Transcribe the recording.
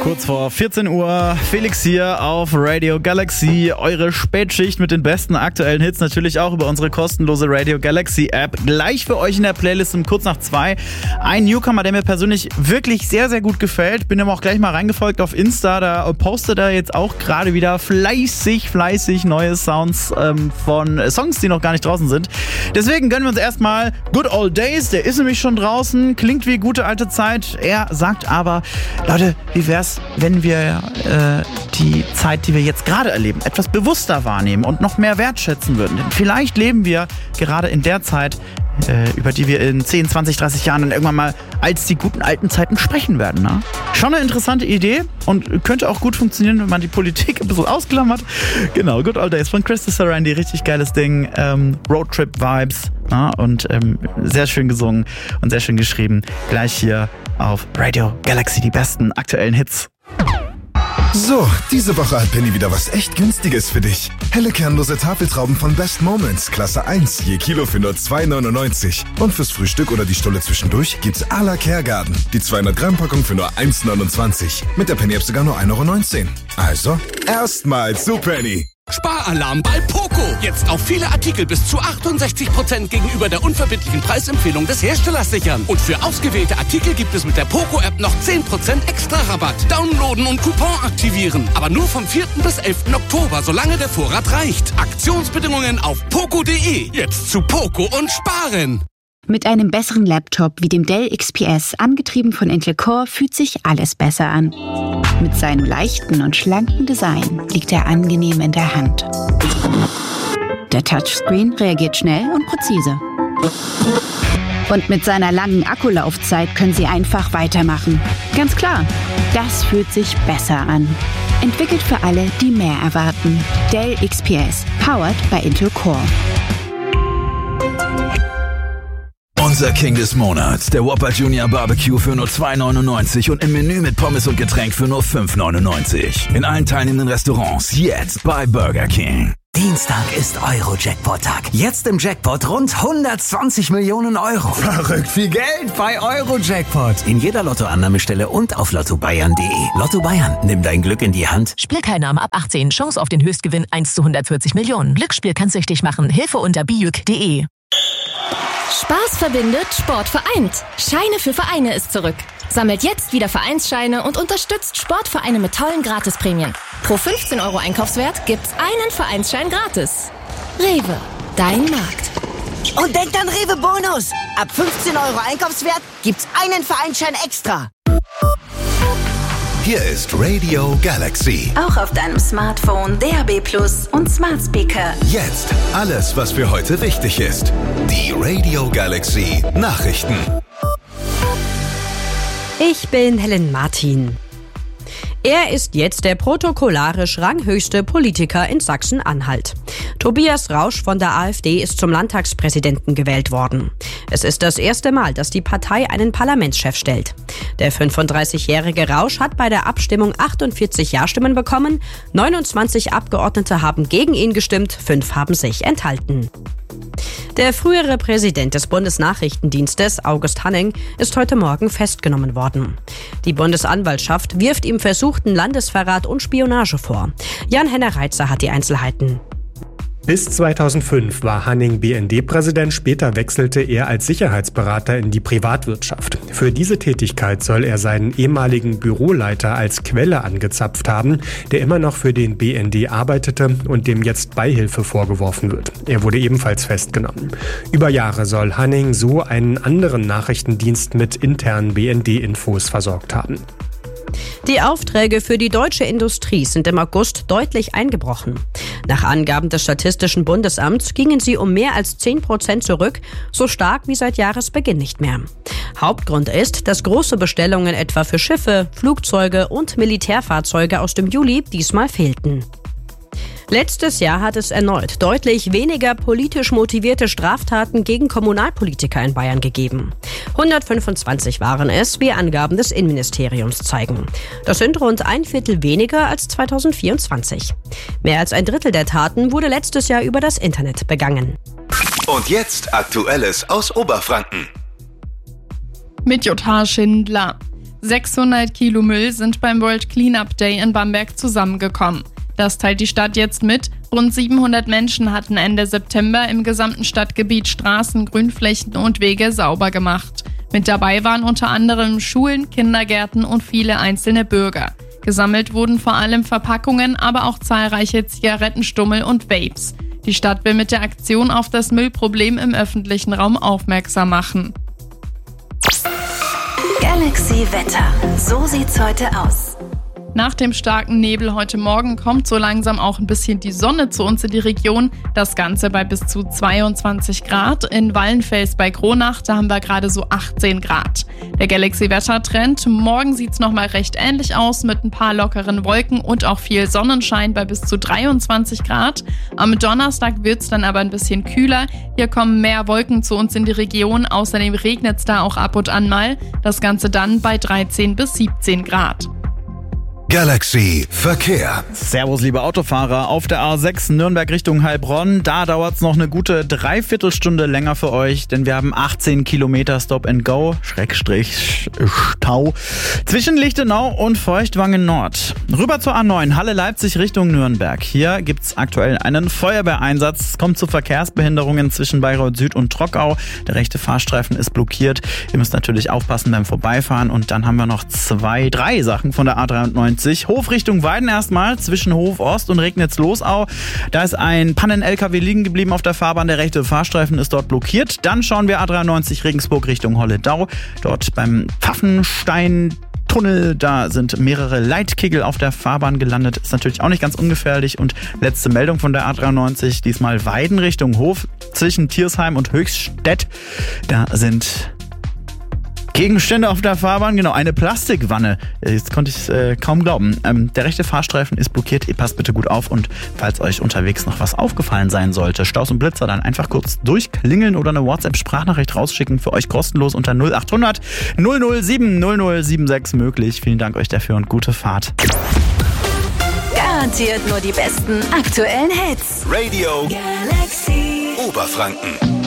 Kurz vor 14 Uhr, Felix hier auf Radio Galaxy. Eure Spätschicht mit den besten aktuellen Hits, natürlich auch über unsere kostenlose Radio Galaxy App. Gleich für euch in der Playlist um kurz nach 2. Ein Newcomer, der mir persönlich wirklich sehr, sehr gut gefällt. Bin ihm auch gleich mal reingefolgt auf Insta. Da postet er jetzt auch gerade wieder fleißig neue Sounds von Songs, die noch gar nicht draußen sind. Deswegen gönnen wir uns erstmal Good Old Days. Der ist nämlich schon draußen, klingt wie gute alte Zeit. Er sagt aber, Leute, wie wär's, wenn wir die Zeit, die wir jetzt gerade erleben, etwas bewusster wahrnehmen und noch mehr wertschätzen würden. Denn vielleicht leben wir gerade in der Zeit, über die wir in 10, 20, 30 Jahren dann irgendwann mal als die guten alten Zeiten sprechen werden. Ne? Schon eine interessante Idee und könnte auch gut funktionieren, wenn man die Politik ein bisschen ausklammert. Genau, Good Old Days von Chris Sarandon, richtig geiles Ding. Roadtrip-Vibes, und sehr schön gesungen und sehr schön geschrieben. Gleich hier auf Radio Galaxy die besten aktuellen Hits. So, diese Woche hat Penny wieder was echt Günstiges für dich. Helle kernlose Tafeltrauben von Best Moments, Klasse 1, je Kilo für nur 2,99. Und fürs Frühstück oder die Stulle zwischendurch gibt's à la Caregarden. Die 200-Gramm-Packung für nur 1,29. Mit der Penny-App sogar nur 1,19 €. Also, erstmal zu Penny. Sparalarm bei Poco. Jetzt auf viele Artikel bis zu 68% gegenüber der unverbindlichen Preisempfehlung des Herstellers sichern. Und für ausgewählte Artikel gibt es mit der Poco-App noch 10% extra Rabatt. Downloaden und Coupon aktivieren. Aber nur vom 4. bis 11. Oktober, solange der Vorrat reicht. Aktionsbedingungen auf poco.de. Jetzt zu Poco und sparen. Mit einem besseren Laptop wie dem Dell XPS, angetrieben von Intel Core, fühlt sich alles besser an. Mit seinem leichten und schlanken Design liegt er angenehm in der Hand. Der Touchscreen reagiert schnell und präzise. Und mit seiner langen Akkulaufzeit können Sie einfach weitermachen. Ganz klar, das fühlt sich besser an. Entwickelt für alle, die mehr erwarten. Dell XPS, powered by Intel Core. Unser King des Monats, der Whopper Junior Barbecue für nur 2,99 und im Menü mit Pommes und Getränk für nur 5,99. In allen teilnehmenden Restaurants, jetzt bei Burger King. Dienstag ist Euro-Jackpot-Tag. Jetzt im Jackpot rund 120 Millionen €. Verrückt viel Geld bei Euro-Jackpot. In jeder Lottoannahmestelle und auf lottobayern.de. Lotto Bayern, nimm dein Glück in die Hand. Spielteilnahme ab 18. Chance auf den Höchstgewinn 1 zu 140 Millionen. Glücksspiel kann süchtig machen. Hilfe unter biuk.de. Spaß verbindet, Sport vereint. Scheine für Vereine ist zurück. Sammelt jetzt wieder Vereinsscheine und unterstützt Sportvereine mit tollen Gratisprämien. Pro 15 € Einkaufswert gibt's einen Vereinsschein gratis. Rewe, dein Markt. Und denkt an Rewe Bonus. Ab 15 € Einkaufswert gibt's einen Vereinsschein extra. Hier ist Radio Galaxy. Auch auf deinem Smartphone, DAB+ und Smart Speaker. Jetzt alles, was für heute wichtig ist. Die Radio Galaxy Nachrichten. Ich bin Helen Martin. Er ist jetzt der protokollarisch ranghöchste Politiker in Sachsen-Anhalt. Tobias Rausch von der AfD ist zum Landtagspräsidenten gewählt worden. Es ist das erste Mal, dass die Partei einen Parlamentschef stellt. Der 35-jährige Rausch hat bei der Abstimmung 48 Ja-Stimmen bekommen, 29 Abgeordnete haben gegen ihn gestimmt, 5 haben sich enthalten. Der frühere Präsident des Bundesnachrichtendienstes, August Hanning, ist heute Morgen festgenommen worden. Die Bundesanwaltschaft wirft ihm versuchten Landesverrat und Spionage vor. Jan-Henner Reitzer hat die Einzelheiten. Bis 2005 war Hanning BND-Präsident, später wechselte er als Sicherheitsberater in die Privatwirtschaft. Für diese Tätigkeit soll er seinen ehemaligen Büroleiter als Quelle angezapft haben, der immer noch für den BND arbeitete und dem jetzt Beihilfe vorgeworfen wird. Er wurde ebenfalls festgenommen. Über Jahre soll Hanning so einen anderen Nachrichtendienst mit internen BND-Infos versorgt haben. Die Aufträge für die deutsche Industrie sind im August deutlich eingebrochen. Nach Angaben des Statistischen Bundesamts gingen sie um mehr als 10% zurück, so stark wie seit Jahresbeginn nicht mehr. Hauptgrund ist, dass große Bestellungen etwa für Schiffe, Flugzeuge und Militärfahrzeuge aus dem Juli diesmal fehlten. Letztes Jahr hat es erneut deutlich weniger politisch motivierte Straftaten gegen Kommunalpolitiker in Bayern gegeben. 125 waren es, wie Angaben des Innenministeriums zeigen. Das sind rund 1/4 weniger als 2024. Mehr als 1/3 der Taten wurde letztes Jahr über das Internet begangen. Und jetzt Aktuelles aus Oberfranken. Mit Jutta Schindler. 600 Kilo Müll sind beim World Cleanup Day in Bamberg zusammengekommen. Das teilt die Stadt jetzt mit. Rund 700 Menschen hatten Ende September im gesamten Stadtgebiet Straßen, Grünflächen und Wege sauber gemacht. Mit dabei waren unter anderem Schulen, Kindergärten und viele einzelne Bürger. Gesammelt wurden vor allem Verpackungen, aber auch zahlreiche Zigarettenstummel und Vapes. Die Stadt will mit der Aktion auf das Müllproblem im öffentlichen Raum aufmerksam machen. Galaxy Wetter. So sieht's heute aus. Nach dem starken Nebel heute Morgen kommt so langsam auch ein bisschen die Sonne zu uns in die Region. Das Ganze bei bis zu 22 Grad. In Wallenfels bei Kronach, da haben wir gerade so 18 Grad. Der Galaxy-Wettertrend. Morgen sieht's nochmal recht ähnlich aus mit ein paar lockeren Wolken und auch viel Sonnenschein bei bis zu 23 Grad. Am Donnerstag wird's dann aber ein bisschen kühler. Hier kommen mehr Wolken zu uns in die Region. Außerdem regnet's da auch ab und an mal. Das Ganze dann bei 13 bis 17 Grad. Galaxy Verkehr. Servus, liebe Autofahrer. Auf der A6 Nürnberg Richtung Heilbronn, da dauert es noch eine gute Dreiviertelstunde länger für euch, denn wir haben 18 Kilometer Stop and Go, Stau, zwischen Lichtenau und Feuchtwangen Nord. Rüber zur A9, Halle Leipzig Richtung Nürnberg. Hier gibt's aktuell einen Feuerwehreinsatz. Es kommt zu Verkehrsbehinderungen zwischen Bayreuth Süd und Trockau. Der rechte Fahrstreifen ist blockiert. Ihr müsst natürlich aufpassen beim Vorbeifahren. Und dann haben wir noch drei Sachen von der A93. Hof Richtung Weiden erstmal, zwischen Hof Ost und Regnitz-Losau. Da ist ein Pannen-LKW liegen geblieben auf der Fahrbahn. Der rechte Fahrstreifen ist dort blockiert. Dann schauen wir A93 Regensburg Richtung Holledau. Dort beim Pfaffenstein-Tunnel, da sind mehrere Leitkegel auf der Fahrbahn gelandet. Ist natürlich auch nicht ganz ungefährlich. Und letzte Meldung von der A93, diesmal Weiden Richtung Hof, zwischen Tiersheim und Höchststedt. Da sind Gegenstände auf der Fahrbahn, genau, eine Plastikwanne. Jetzt konnte ich es kaum glauben. Der rechte Fahrstreifen ist blockiert. Ihr passt bitte gut auf und falls euch unterwegs noch was aufgefallen sein sollte, Staus und Blitzer, dann einfach kurz durchklingeln oder eine WhatsApp-Sprachnachricht rausschicken. Für euch kostenlos unter 0800 007 0076 möglich. Vielen Dank euch dafür und gute Fahrt. Garantiert nur die besten aktuellen Hits. Radio Galaxy Oberfranken.